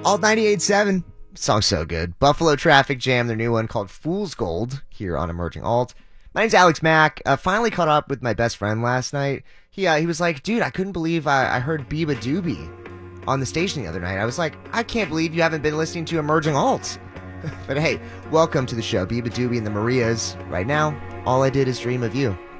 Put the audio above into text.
Alt 98.7. Song's so good. Buffalo Traffic Jam, their new one called Fool's Gold, here on Emerging Alt. My name's Alex Mack. Finally caught up with my best friend last night. He was like, dude, I couldn't believe I heard Biba Doobie on the station the other night. I was like, I can't believe you haven't been listening to Emerging Alt. But hey, welcome to the show, Biba Doobie and the Marias. Right now, all I did is dream of you.